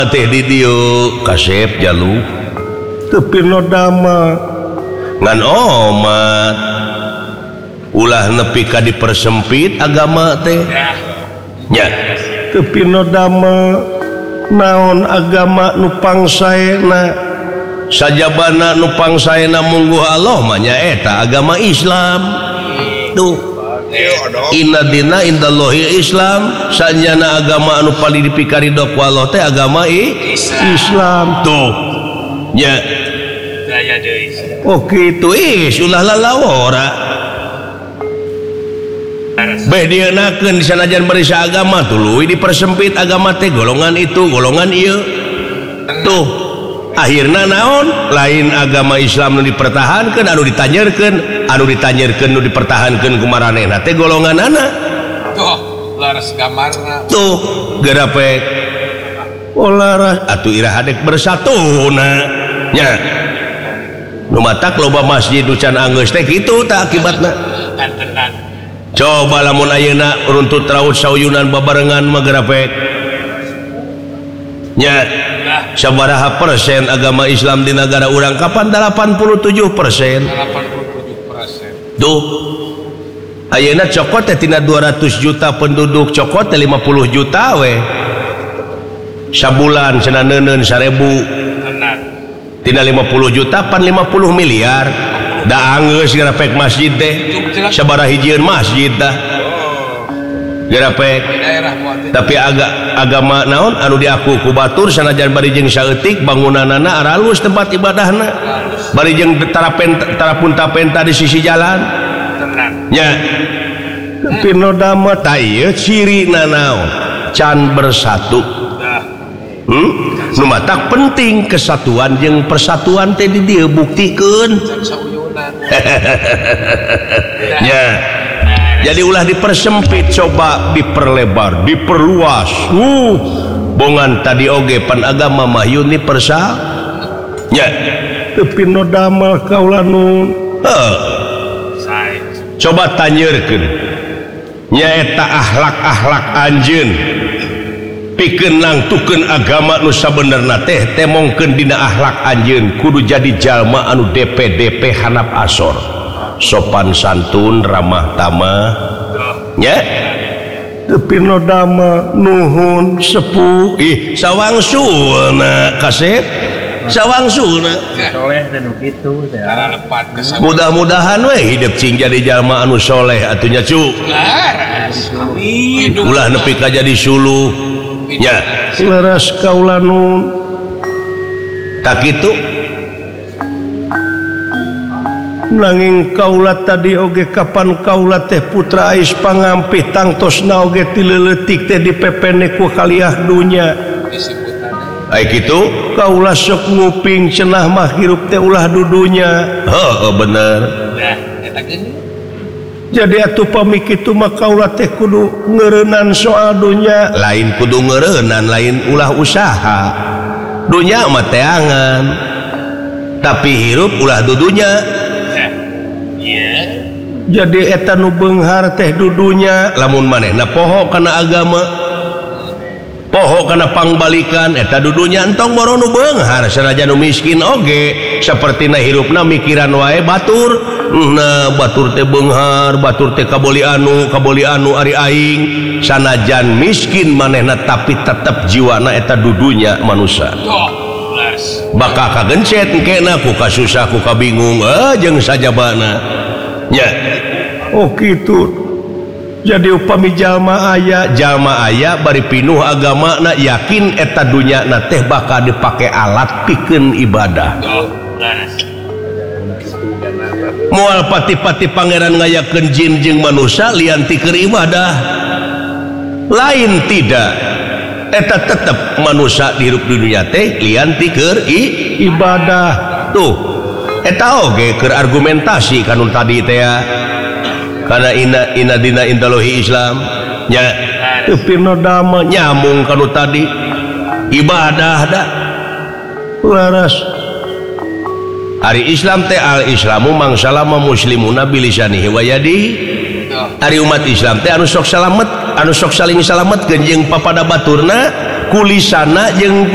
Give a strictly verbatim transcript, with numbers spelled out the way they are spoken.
teh di dieu kasep jaluk tepi no dama ngan omat ulah nepi ka dipersempit agama teh nya tepi no dama naon agama nupang saena sajabana nupang saena mungguh Allah mah nya eta agama Islam tuh inna dina indallahi Islam sanjana agama anu paling dipikari dok Allah teh agama i Islam tuh nya gaya deui oh kitu is ulah lalawora bedienakeun sanajan barisa agama tuluy dipersempit agama teh golongan itu golongan ieu tuh akhirna naon lain agama Islam nu dipertahankeun anu ditanyeurkeun anu ditanyeurkeun nu dipertahankeun ku maranehna teh golonganana tuh laras gamarna tuh gerapek olaras atuh iraha dek bersatuna nya nu matak loba masjid nu can anggeus teh kitu tah akibatna antenan coba lamun ayeuna runtut raut sauyunan babarengan mah gerapek nya sabaraha persen agama Islam di negara urang kapan delapan puluh tujuh persen delapan puluh tujuh persen tuh ayeuna cokot teh tina dua ratus juta penduduk cokot teh lima puluh juta we sabulan cenah neuneun seribu tenan tina lima puluh juta pan lima puluh miliar da anggeus gerapek masjid teh sabaraha hijieun masjid dah gerapek daerah muat tapi agak agama naon anu diaku ku batur sanajan bari jeung saeutik bangunanana aralus tempat ibadahna bari jeung tarapen tarapun tapenta di sisi jalan tenan nya tepi no dama ta ieu cirina naon can bersatu dah hmm? Nu matak penting kesatuan jeung persatuan teh di dieu buktikeun can sauyunan nya jadi ulah dipersempit coba diperlebar diperluas uh bongan tadi oge pan agama mah yuni persa nya tepi no dama kaula nu heuh sae coba tanyeurkeun nya eta akhlak-akhlak anjeun pikeun nangtukeun agama nu sabenerna teh temongkeun dina akhlak anjeun kudu jadi jalma anu D P D P hanap asor sopan santun ramah tamah nya tepi no dama nuhun sepuh ih sawangsulna kasep sawangsulna soleh dan begitu cara lepat ke sana mudah-mudahan we hidup cing jadi jalma anu soleh atunya cu laras hidup ulah nepi ka jadi suluh nya laras kaula nu tak kitu nanging kaula tadi oge kapan kaula teh putra ais pangampih tangtosna oge ti leuletik teh dipepene ku kaliah dunya disebutan ai kitu kaula sok nguping cenah mah hirup teh ulah dudunya heuh bener dah eta geuning jadi atuh pamikitu mah kaula teh kudu ngeureunnan soal dunya lain kudu ngeureunnan lain ulah usaha dunya mah teangan tapi hirup ulah dudunya iya jadi eta nu beunghar teh dudunya lamun manehna poho kana agama poho kana pangbalikan eta dudunya entong boro nu beunghar sanajan nu miskin oge sapertina hirupna mikiran wae batur nah batur teh beunghar batur teh kaboli anu kaboli anu ari aing sanajan miskin manehna tapi tetep jiwana eta dudunya manusia tuh laras bakal kagencet engkena ku kasusah ku kabingung eh jeung sajabana nya oh kitu jadi upami jalma aya jalma aya bari pinuh agamana yakin eta dunya na teh bakal dipake alat pikeun ibadah tuh laras moal pati-pati pangeran ngayakeun jin jeung manusia lian ti keur ibadah lain tidak eta tetep manusia di hirup dunia teh lian ti keur ibadah tuh eta oge keur argumentasi kanun tadi teh ya kana ina ina dina indallahi Islam nya tepi no dama nyamung kanu tadi ibadah da laras hari Islam teh al islamu mangsalama muslimuna bilisanihi wa yadihi ari umat Islam teh anu sok salamet anu sok saling salametkeun jeung papada baturna kulisana jeung